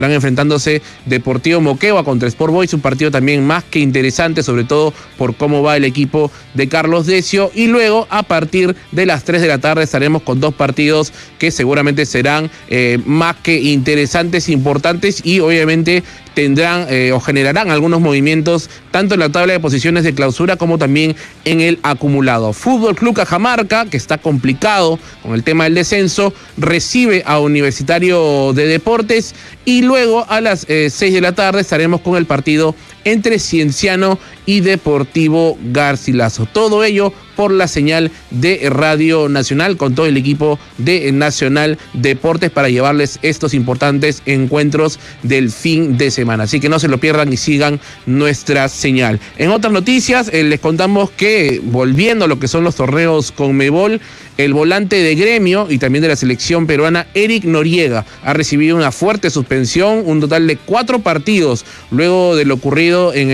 Están enfrentándose Deportivo Moquegua contra Sport Boys, un partido también más que interesante, sobre todo por cómo va el equipo de Carlos Decio. Y luego, a partir de las 3 de la tarde, estaremos con 2 partidos que seguramente serán más que interesantes, importantes y obviamente tendrán o generarán algunos movimientos tanto en la tabla de posiciones de clausura como también en el acumulado. Fútbol Club Cajamarca, que está complicado con el tema del descenso, recibe a Universitario de Deportes y luego a las 6 de la tarde estaremos con el partido entre Cienciano y Deportivo Garcilaso. Todo ello por la señal de Radio Nacional con todo el equipo de Nacional Deportes para llevarles estos importantes encuentros del fin de semana. Así que no se lo pierdan y sigan nuestra señal. En otras noticias, les contamos que volviendo a lo que son los torneos Conmebol, el volante de Gremio y también de la selección peruana, Eric Noriega, ha recibido una fuerte suspensión, un total de 4 partidos, luego de lo ocurrido en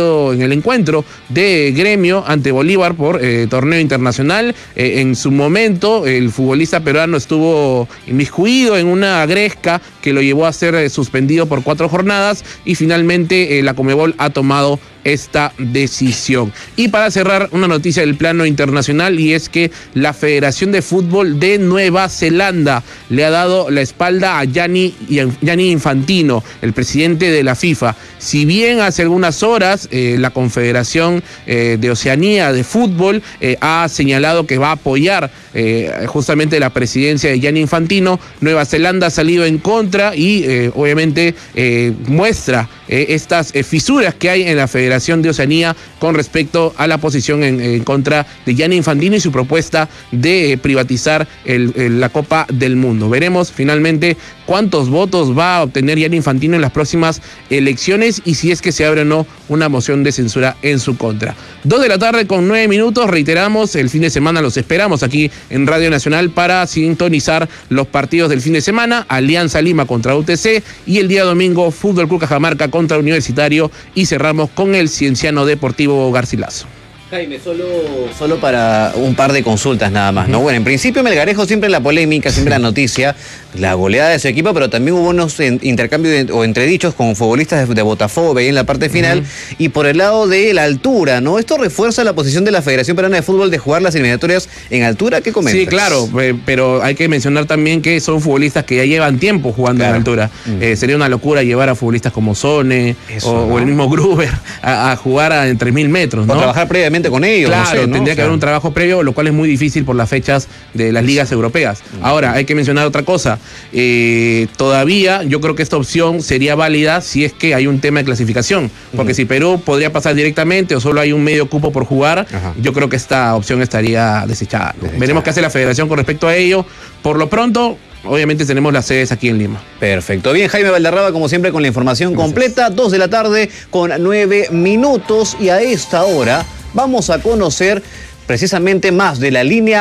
el encuentro de Gremio ante Bolívar por torneo internacional. En su momento, el futbolista peruano estuvo inmiscuido en una gresca que lo llevó a ser suspendido por 4 jornadas y finalmente la Conmebol ha tomado esta decisión. Y para cerrar, una noticia del plano internacional, y es que la Federación de Fútbol de Nueva Zelanda le ha dado la espalda a Gianni Infantino, el presidente de la FIFA. Si bien hace algunas horas la Confederación de Oceanía de Fútbol ha señalado que va a apoyar justamente la presidencia de Gianni Infantino, Nueva Zelanda ha salido en contra y obviamente muestra estas fisuras que hay en la Federación de Oceanía con respecto a la posición en contra de Gianni Infantino y su propuesta de privatizar la Copa del Mundo. Veremos finalmente cuántos votos va a obtener Gianni Infantino en las próximas elecciones y si es que se abre o no una moción de censura en su contra. 2 de la tarde con 9 minutos, reiteramos, el fin de semana los esperamos aquí en Radio Nacional para sintonizar los partidos del fin de semana, Alianza Lima contra UTC y el día domingo Fútbol Club Cajamarca contra Universitario y cerramos con el Cienciano Deportivo Garcilaso. Jaime, solo para un par de consultas nada más, ¿no? Bueno, en principio Melgarejo siempre la polémica, siempre la noticia, la goleada de su equipo, pero también hubo unos intercambios o entredichos con futbolistas de Botafogo, veía en la parte final, y por el lado de la altura, ¿no? ¿Esto refuerza la posición de la Federación Peruana de Fútbol de jugar las eliminatorias en altura? ¿Qué comentas? Sí, claro, pero hay que mencionar también que son futbolistas que ya llevan tiempo jugando en altura. Sería una locura llevar a futbolistas como Sone o el mismo Gruber a jugar a entre 1000 metros, ¿no? O trabajar previamente con ellos. Claro, no sé, ¿no? tendría que haber un trabajo previo, lo cual es muy difícil por las fechas de las ligas europeas. Ahora, hay que mencionar otra cosa. Todavía yo creo que esta opción sería válida si es que hay un tema de clasificación. Porque si Perú podría pasar directamente o solo hay un medio cupo por jugar, yo creo que esta opción estaría desechada. Veremos qué hace la Federación con respecto a ello. Por lo pronto, obviamente tenemos las sedes aquí en Lima. Perfecto. Bien, Jaime Valderrama, como siempre, con la información completa. 2 de la tarde con 9 minutos. Y a esta hora vamos a conocer precisamente más de la línea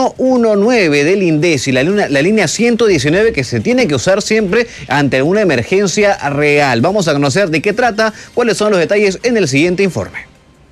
119 del INDECI, la línea 119 que se tiene que usar siempre ante una emergencia real. Vamos a conocer de qué trata, cuáles son los detalles en el siguiente informe.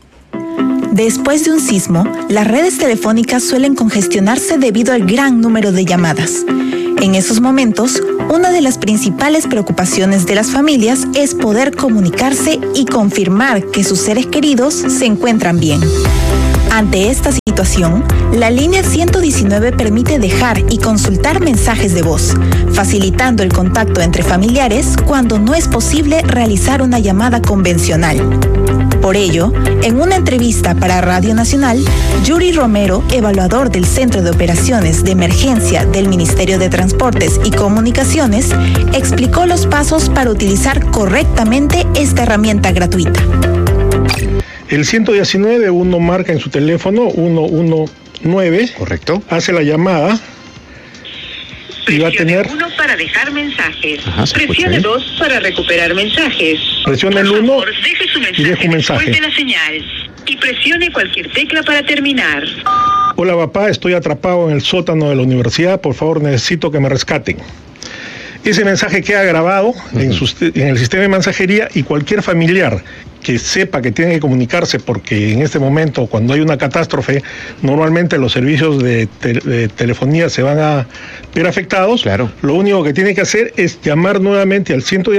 Después de un sismo, las redes telefónicas suelen congestionarse debido al gran número de llamadas. En esos momentos, una de las principales preocupaciones de las familias es poder comunicarse y confirmar que sus seres queridos se encuentran bien. Ante esta situación, la línea 119 permite dejar y consultar mensajes de voz, facilitando el contacto entre familiares cuando no es posible realizar una llamada convencional. Por ello, en una entrevista para Radio Nacional, Yuri Romero, evaluador del Centro de Operaciones de Emergencia del Ministerio de Transportes y Comunicaciones, explicó los pasos para utilizar correctamente esta herramienta gratuita. El 119, uno marca en su teléfono 119. Correcto. Hace la llamada. Y va a tener 1 para dejar mensajes. Presione 2 para recuperar mensajes. Presione el 1 deje su mensaje y deje un mensaje. Después de la señal. Y presione cualquier tecla para terminar. Hola papá, estoy atrapado en el sótano de la universidad, por favor necesito que me rescaten. Ese mensaje queda grabado en el sistema de mensajería y cualquier familiar que sepa que tiene que comunicarse, porque en este momento, cuando hay una catástrofe, normalmente los servicios de telefonía se van a ver afectados. Claro. Lo único que tiene que hacer es llamar nuevamente al 110